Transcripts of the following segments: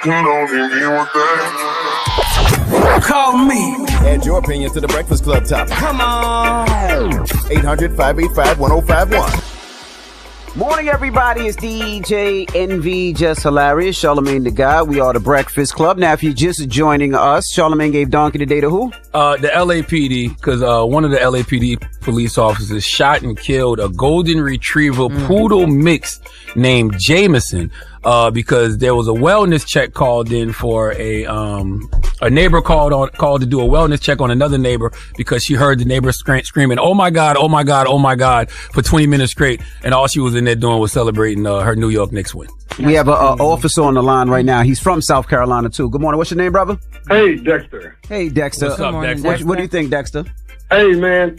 don't even want that. Call me. Add your opinion to the Breakfast Club topic. Come on. 800-585-1051. Morning, everybody. It's DJ NV, Just Hilarious, Charlamagne the God. We are the Breakfast Club. Now, if you're just joining us, Charlamagne gave Donkey today to who? The LAPD, because one of the LAPD police officers shot and killed a golden retriever poodle mix named Jameson, because there was a wellness check called in for a neighbor called to do a wellness check on another neighbor because she heard the neighbor screaming, "Oh my God, oh my God, oh my God," for 20 minutes straight. And all she was in there doing was celebrating her New York Knicks win. We have an officer on the line right now. He's from South Carolina, too. Good morning. What's your name, brother? Hey, Dexter. Hey, Dexter. What's up, Dexter? What do you think, Dexter? Hey, man.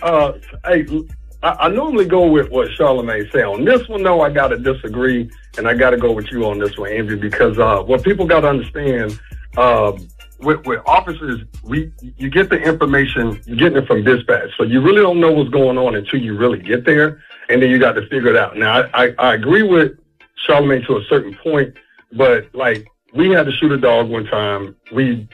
I normally go with what Charlamagne said. On this one, though, I got to disagree, and I got to go with you on this one, Envy, because what people got to understand, with officers, you get the information, you're getting it from dispatch, so you really don't know what's going on until you really get there, and then you got to figure it out. Now, I agree with Charlamagne to a certain point, but like we had to shoot a dog one time. The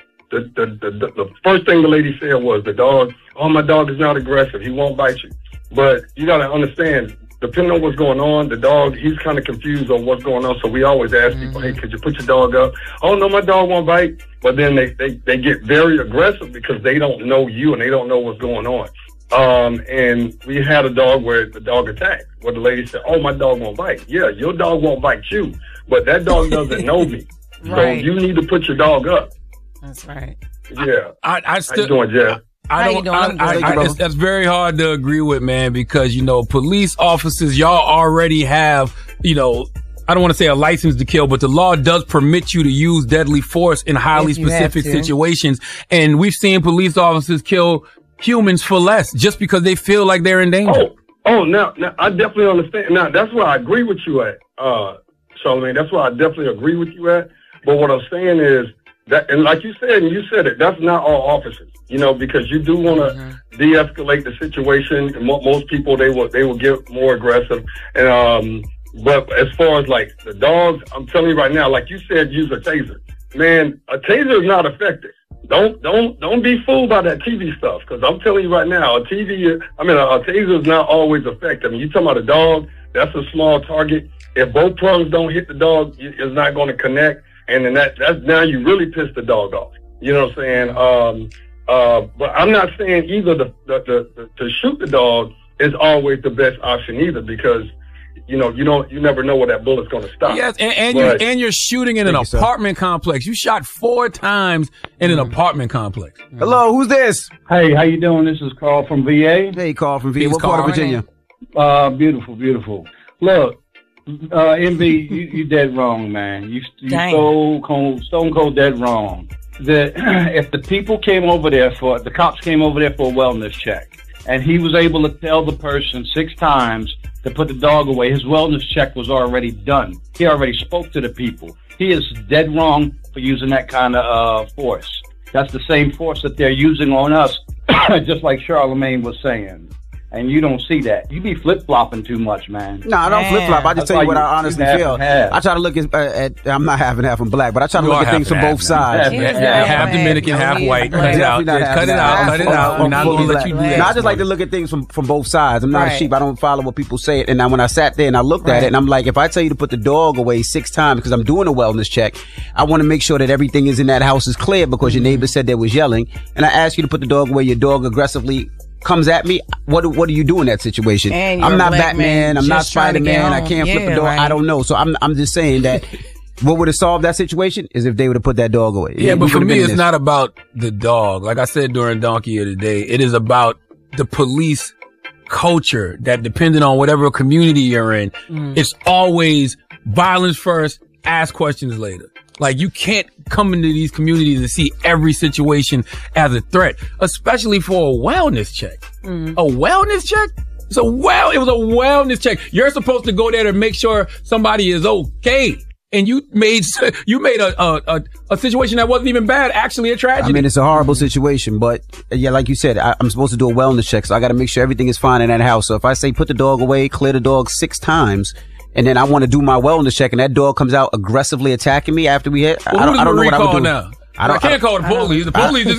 first thing the lady said was the dog, "Oh, my dog is not aggressive. He won't bite you." But you got to understand, depending on what's going on, the dog, he's kind of confused on what's going on. So we always ask people, "Hey, could you put your dog up?" "Oh, no, my dog won't bite." But then they get very aggressive because they don't know you and they don't know what's going on. And we had a dog where the dog attacked, where the lady said, "Oh, my dog won't bite." Yeah, your dog won't bite you, but that dog doesn't know me. Right. So you need to put your dog up. That's right. Yeah. I still, How you doing, Jeff? That's very hard to agree with, man, because, police officers, y'all already have, I don't want to say a license to kill, but the law does permit you to use deadly force in highly specific situations. And we've seen police officers kill humans for less just because they feel like they're in danger. Now, I definitely understand. Now, that's where I agree with you at, Charlamagne. That's where I definitely agree with you at. But what I'm saying is that, and like you said, and you said it, that's not all officers, because you do want to de-escalate the situation. And most people, they will get more aggressive. And, but as far as like the dogs, I'm telling you right now, like you said, use a taser. Man, a taser is not effective. Don't be fooled by that TV stuff, because I'm telling you right now, a taser is not always effective. I mean, you talking about a dog, that's a small target. If both prongs don't hit the dog, it's not going to connect, and then that's now you really piss the dog off. You know what I'm saying? But I'm not saying either to shoot the dog is always the best option either, because you never know where that bullet's going to stop. Yes, and you're shooting in an apartment complex. You shot 4 times in an apartment complex. Hello, who's this? Hey, how you doing? This is Carl from VA. Hey, Carl from VA. What part of Virginia? Beautiful. Look, MV, you dead wrong, man. You stone cold dead wrong. If the people came over there the cops came over there for a wellness check, and he was able to tell the person 6 times to put the dog away, his wellness check was already done. He already spoke to the people. He is dead wrong for using that kind of force. That's the same force that they're using on us, just like Charlamagne was saying. And you don't see that. You be flip-flopping too much, man. No, I don't flip-flop. I just tell you what I honestly feel. I try to look at I'm not half and half, I'm black, but I try to look at things from both sides. Half Dominican, half white. Cut it out. Cut it out. We're not going to let you do that. I just like to look at things from both sides. I'm not a sheep. I don't follow what people say. And now when I sat there and I looked at it, and I'm like, if I tell you to put the dog away 6 times because I'm doing a wellness check, I want to make sure that everything is in that house is clear because your neighbor said they was yelling. And I asked you to put the dog away, your dog aggressively comes at me. What do you do in that situation? I'm not Batman. I'm not Spider-Man. I can't flip a dog. Right. I don't know. So I'm just saying that what would have solved that situation is if they would have put that dog away. Yeah, but for me, it's not about the dog. Like I said during Donkey of the Day, it is about the police culture that, depending on whatever community you're in, it's always violence first, ask questions later. Like, you can't come into these communities and see every situation as a threat, especially for a wellness check. A wellness check? It was a wellness check. You're supposed to go there to make sure somebody is okay. And you made a situation that wasn't even bad actually a tragedy. I mean, it's a horrible situation, but yeah, like you said, I'm supposed to do a wellness check, so I got to make sure everything is fine in that house. So if I say put the dog away, clear the dog 6 times, and then I want to do my wellness check, and that dog comes out aggressively attacking me after we hit. Well, I don't know what I would do now. I can't call the police. The police just